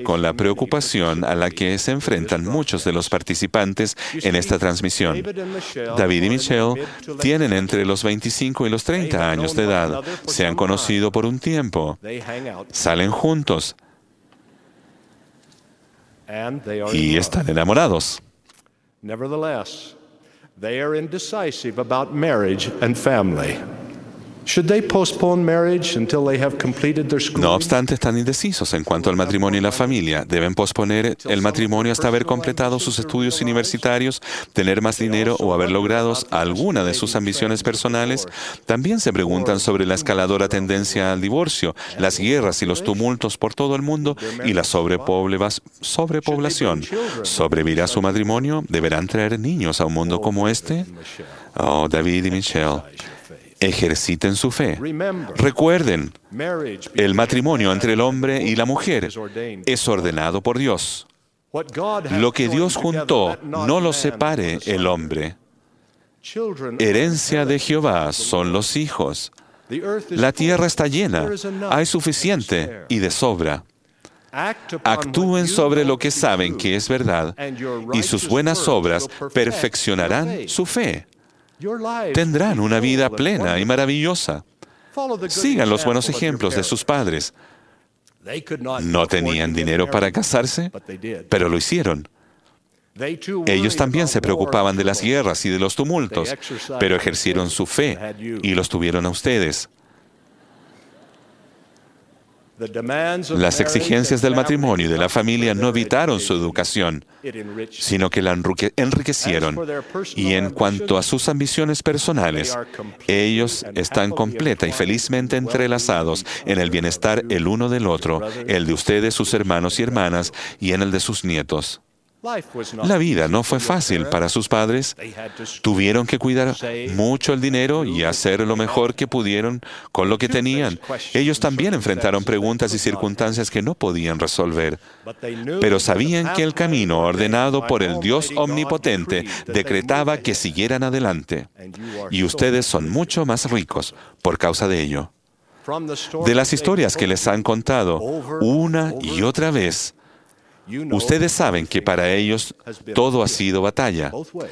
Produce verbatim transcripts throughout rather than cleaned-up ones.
con la preocupación a la que se enfrentan muchos de los participantes en esta transmisión. David y Michelle tienen entre los veinticinco y los treinta años de edad. Se han conocido por un tiempo. Salen juntos. Y están enamorados. Nevertheless, they are indecisive about marriage and family. Should they postpone marriage until they have completed their schooling? No obstante, están indecisos en cuanto al matrimonio y la familia. Deben posponer el matrimonio hasta haber completado sus estudios universitarios, tener más dinero o haber logrado alguna de sus ambiciones personales. También se preguntan sobre la escaladora tendencia al divorcio, las guerras y los tumultos por todo el mundo y la sobrepobla- sobrepoblación. ¿Sobrevivirá su matrimonio? ¿Deberán traer niños a un mundo como este? Oh, David y Michelle, ejerciten su fe. Recuerden, el matrimonio entre el hombre y la mujer es ordenado por Dios. Lo que Dios juntó, no lo separe el hombre. Herencia de Jehová son los hijos. La tierra está llena, hay suficiente y de sobra. Actúen sobre lo que saben que es verdad, y sus buenas obras perfeccionarán su fe. Tendrán una vida plena y maravillosa. Sigan los buenos ejemplos de sus padres. No tenían dinero para casarse, pero lo hicieron. Ellos también se preocupaban de las guerras y de los tumultos, pero ejercieron su fe y los tuvieron a ustedes. Las exigencias del matrimonio y de la familia no evitaron su educación, sino que la enrique- enriquecieron. Y en cuanto a sus ambiciones personales, ellos están completa y felizmente entrelazados en el bienestar el uno del otro, el de ustedes, sus hermanos y hermanas, y en el de sus nietos. La vida no fue fácil para sus padres. Tuvieron que cuidar mucho el dinero y hacer lo mejor que pudieron con lo que tenían. Ellos también enfrentaron preguntas y circunstancias que no podían resolver, pero sabían que el camino ordenado por el Dios omnipotente decretaba que siguieran adelante. Y ustedes son mucho más ricos por causa de ello. De las historias que les han contado una y otra vez, ustedes saben que para ellos todo ha sido batalla,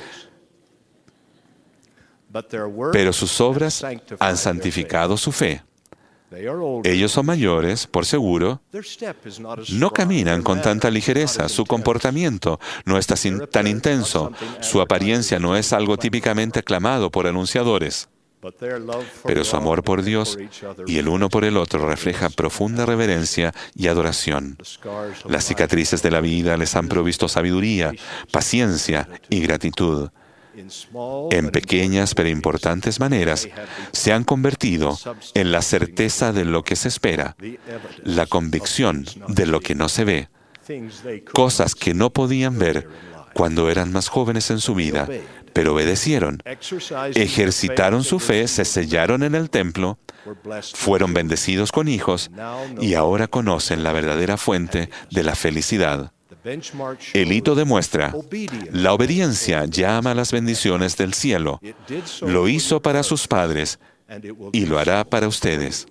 pero sus obras han santificado su fe. Ellos son mayores, por seguro, no caminan con tanta ligereza, su comportamiento no es tan intenso, su apariencia no es algo típicamente aclamado por anunciadores. Pero su amor por Dios y el uno por el otro refleja profunda reverencia y adoración. Las cicatrices de la vida les han provisto sabiduría, paciencia y gratitud. En pequeñas pero importantes maneras, se han convertido en la certeza de lo que se espera, la convicción de lo que no se ve, cosas que no podían ver cuando eran más jóvenes en su vida, pero obedecieron, ejercitaron su fe, se sellaron en el templo, fueron bendecidos con hijos y ahora conocen la verdadera fuente de la felicidad. El hito demuestra, la obediencia llama a las bendiciones del cielo. Lo hizo para sus padres y lo hará para ustedes.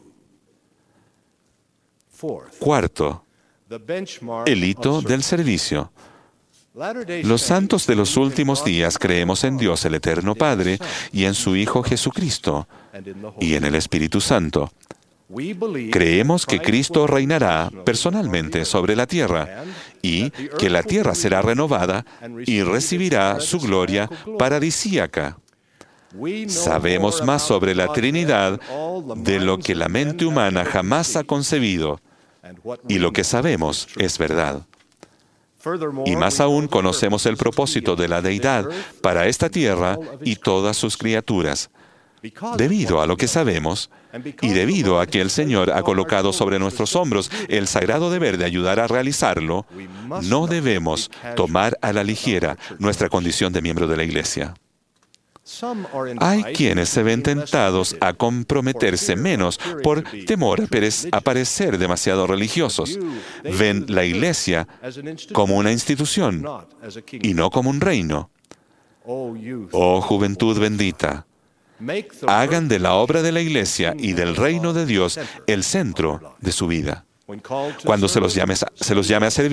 Cuarto, el hito del servicio. Los santos de los últimos días creemos en Dios el Eterno Padre y en su Hijo Jesucristo y en el Espíritu Santo. Creemos que Cristo reinará personalmente sobre la tierra y que la tierra será renovada y recibirá su gloria paradisíaca. Sabemos más sobre la Trinidad de lo que la mente humana jamás ha concebido, y lo que sabemos es verdad. Y más aún conocemos el propósito de la Deidad para esta tierra y todas sus criaturas. Debido a lo que sabemos, y debido a que el Señor ha colocado sobre nuestros hombros el sagrado deber de ayudar a realizarlo, no debemos tomar a la ligera nuestra condición de miembro de la Iglesia. Hay quienes se ven tentados a comprometerse menos por temor a perez- a parecer demasiado religiosos. Ven la Iglesia como una institución y no como un reino. Oh juventud bendita, hagan de la obra de la Iglesia y del reino de Dios el centro de su vida. Cuando se los llame, a- se los llame a servir,